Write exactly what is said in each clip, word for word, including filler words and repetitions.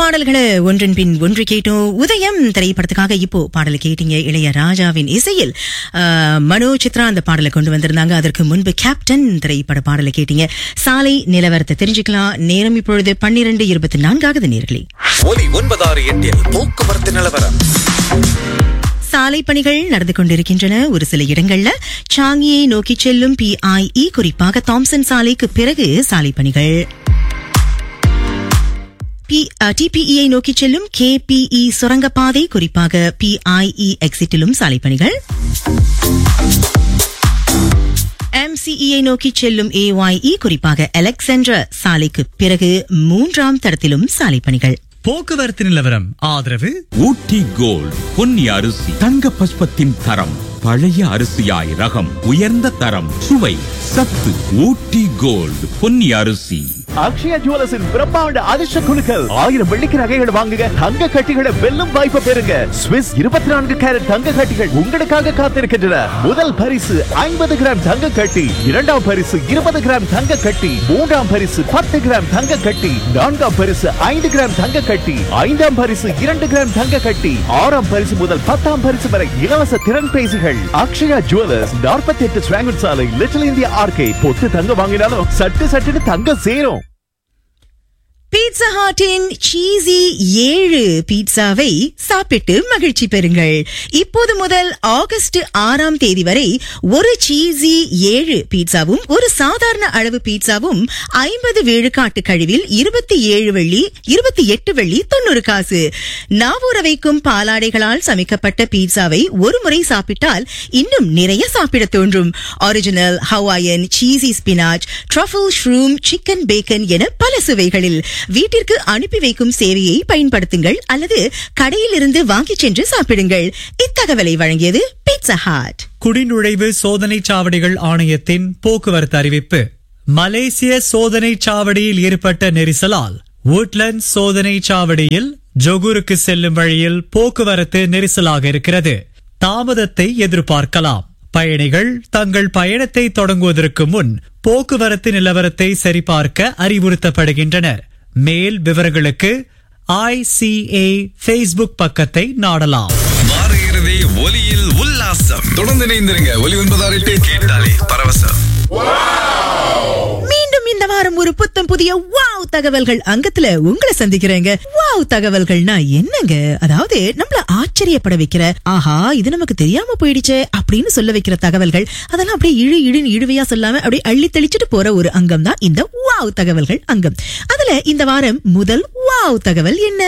பாடல்களை ஒன்றின் பின் ஒன்று கேட்டோம். உதயம் திரைப்படத்துக்காக இப்போ பாடலை கேட்டீங்க. இளையராஜாவின் இசையில் மனோ சித்ரா அந்த பாடலை கொண்டு வந்திருந்தாங்க. அதற்கு முன்பு கேப்டன் திரைப்பட பாடலை கேட்டீங்க. சாலை நிலவரத்தை தெரிஞ்சுக்கலாம். நேரம் இப்பொழுது பன்னிரண்டு இருபத்தி நான்காவது நேர்களே. ஒலி ஒன்பதாறு எட்டில் போக்குவரத்து நிலவரம். சாலை பணிகள் நடந்து கொண்டிருக்கின்றன. ஒரு சில இடங்கள்ல சாங்கியை நோக்கி செல்லும் பிஐஇ, குறிப்பாக தாம்சன் சாலைக்கு பிறகு சாலை பணிகள். டிபிஇயை நோக்கி செல்லும் கேபிஇ சுரங்கப்பாதை, குறிப்பாக பிஐஇ எக்ஸிட்டிலும் சாலை பணிகள். எம்சிஇயை நோக்கி செல்லும் ஏஒய்இ, குறிப்பாக அலெக்சாண்ட்ரா சாலைக்கு பிறகு மூன்றாம் தடத்திலும் சாலை பணிகள். போக்குவரத்து நிலவரம் ஆதரவு ஊட்டி கோல்ட் பொன்னி அரிசி, தங்க பஸ்பத்தின் தரம், பழைய அரிசியாய் ரகம், உயர்ந்த தரம், சுவை, சத்து. ஊட்டி கோல்ட் பொன்னி அரிசி. அக்ஷயா ஜுவல்லர்ஸின் பிரம்மாண்ட அதிர்ஷ்ட குலுக்கல். ஆயிரம் வெள்ளிக்கு நகைகளை வாங்குங்க, தங்க கட்டிகளை வெல்லும் வாய்ப்பு பெறுங்க. ஸ்விஸ் இருபத்தி நான்கு கேரட் தங்க கட்டிகள் உங்களுக்காக காத்திருக்கின்றன. முதல் பரிசு ஐம்பது கிராம் தங்க கட்டி, இரண்டாம் பரிசு இருபது கிராம் தங்க கட்டி, மூன்றாம் பரிசு பத்து கிராம் தங்க கட்டி, நான்காம் பரிசு ஐந்து கிராம் தங்க கட்டி, ஐந்தாம் பரிசு இரண்டு கிராம் தங்க கட்டி, ஆறாம் பரிசு முதல் பத்தாம் பரிசு வரை இலவச திறன் பேசிகள். அக்ஷயா ஜுவல்லர்ஸ், நாற்பத்தி எட்டு ஸ்வாங்கட் சாலை, லிட்டில் இந்தியா ஆர்கேட். பொட்டு தங்க வாங்கினாலும் சட்டு சட்டுன்னு தங்க சேரும். பீட்சா ஹாட்டின் சீசி ஏழு பீட்சாவை சாப்பிட்டு மகிழ்ச்சி பெறுங்கள். இப்போது முதல் ஆகஸ்ட் ஆறாம் தேதி வரை ஒரு சீசி ஏழு பீட்சாவும் ஒரு சாதாரண அளவு பீட்சாவும் ஐம்பது விழுக்காட்டு கழிவில் இருபத்தி ஏழு வெள்ளி இருபத்தி எட்டு வெள்ளி தொண்ணூறு காசு. நாவூர வைக்கும் பாலாடைகளால் சமைக்கப்பட்ட பீட்சாவை ஒரு முறை சாப்பிட்டால் இன்னும் நிறைய சாப்பிட தோன்றும். Original Hawaiian, சீசி spinach, truffle, shroom, chicken, bacon என பல சுவைகளில் வீட்டிற்கு அனுப்பி வைக்கும் சேவையை பயன்படுத்துங்கள் அல்லது கடையில் இருந்து வாங்கி சென்று சாப்பிடுங்கள். இத்தகவலை வழங்கியது பீட்சா ஹட். குடிநுழைவு சோதனை சாவடிகள் ஆணையத்தின் போக்குவரத்து அறிவிப்பு. மலேசிய சோதனை சாவடியில் ஏற்பட்ட நெரிசலால் வுட்லண்ட் சோதனை சாவடியில் ஜொகூருக்கு செல்லும் வழியில் போக்குவரத்து நெரிசலாக இருக்கிறது. தாமதத்தை எதிர்பார்க்கலாம். பயணிகள் தங்கள் பயணத்தை தொடங்குவதற்கு முன் போக்குவரத்து நிலவரத்தை சரிபார்க்க அறிவுறுத்தப்படுகின்றனர். மேல் விவரங்களுக்கு ஐசிஏ Facebook பக்கத்தை நாடலாம். வார இறுதி ஒலியில் உல்லாசம். தொடர்ந்து இணைந்திருங்க. ஒலி ஒன்பதாறு எட்டு கேட்டாலே பரவசம். மீண்டும் இந்த வாரம் ஒரு புத்தம் புதிய வாவ் தகவல்கள் அங்கத்துல உங்களை சந்திக்கிறேங்க. வாவ் தகவல்கள்னா என்னங்க? அதாவது நம்மள ஆச்சரியப்பட வைக்கிற, ஆஹா இது நமக்கு தெரியாம போயிடுச்சு அப்படின்னு சொல்ல வைக்கிற தகவல்கள். அதெல்லாம் அப்படியே இழு இழுன்னு இழுவையா சொல்லாம அப்படியே அள்ளி தெளிச்சுட்டு போற ஒரு அங்கம் தான் இந்த வாவ் தகவல்கள் அங்கம். அதுல இந்த வாரம் முதல் வாவ் தகவல் என்ன?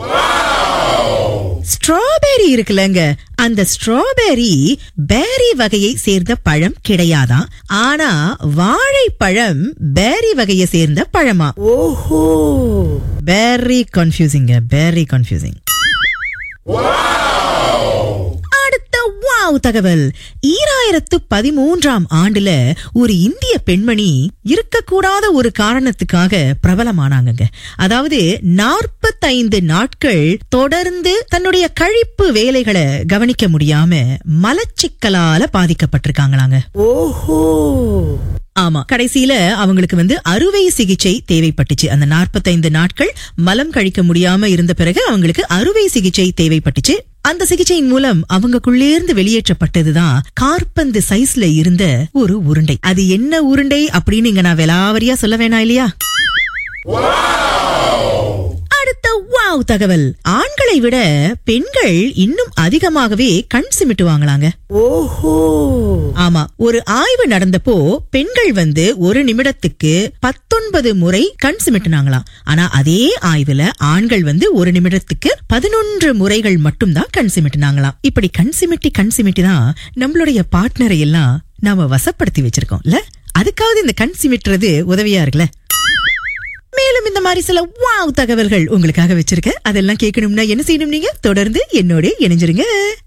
ஸ்ட்ராபெரி இருக்குல்லங்க, அந்த ஸ்ட்ராபெரி பேரி வகையை சேர்ந்த பழம் கிடையாதான். ஆனா வாழைப்பழம் பேரி வகையை சேர்ந்த பழமா. ஓஹோ, பேரி கன்ஃபியூசிங்க, பேரி கன்ஃபியூசிங். அடுத்த வாவ் தகவல், ஈராயிரத்து பதிமூன்றாம் ஆண்டுல ஒரு இந்திய பெண்மணி இருக்கக்கூடாத ஒரு காரணத்துக்காக பிரபலமானாங்க. அதாவது நாற்பத்தைந்து நாட்கள் தொடர்ந்து தன்னுடைய கழிப்பு வேலைகளை கவனிக்க முடியாம மலச்சிக்கலால பாதிக்கப்பட்டிருக்காங்களாங்க. ஓஹோ, ஆமா, கடைசியில அவங்களுக்கு வந்து அறுவை சிகிச்சை தேவைப்பட்டுச்சு. அந்த நாற்பத்தைந்து நாட்கள் மலம் கழிக்க முடியாம இருந்த பிறகு அவங்களுக்கு அறுவை சிகிச்சை தேவைப்பட்டுச்சு. அந்த சிகிச்சையின் மூலம் அவங்களுக்குள்ளேர்ந்து வெளியேற்றப்பட்டதுதான் கார்பந்து சைஸ்ல இருந்த ஒரு உருண்டை. அது என்ன உருண்டை அப்படின்னு இங்க நான் விலாவரியா சொல்ல வேணாம் இல்லையா? அடுத்த வாவ் தகவல், ஆண்களை விட பெண்கள் இன்னும் அதிகமாகவே கண் சிமிட்டுவாங்களாங்க. ஓஹோ, ஆமா, ஒரு ஆய்வு நடந்தப்போ பெண்கள் வந்து ஒரு நிமிடத்துக்கு பத்தொன்பது முறை கண் சிமிட்டுனாங்களாம். ஆனா அதே ஆய்வுல ஆண்கள் வந்து ஒரு நிமிடத்துக்கு பதினொன்று முறைகள் மட்டும்தான் கண் சிமிட்டுனாங்களாம். இப்படி கண் சிமிட்டி கண் சிமிட்டி தான் நம்மளுடைய பார்ட்னரை எல்லாம் நாம வசப்படுத்தி வச்சிருக்கோம்ல. அதுக்காவது இந்த கண் சிமிட்டுறது உதவியா இருக்குல்ல. மேலும் இந்த மாதிரி சில வாவ் தகவல்கள் உங்களுக்காக வச்சிருக்க. அதெல்லாம் கேட்கணும்னா என்ன செய்யணும்? நீங்க தொடர்ந்து என்னோட இணைஞ்சிருங்க.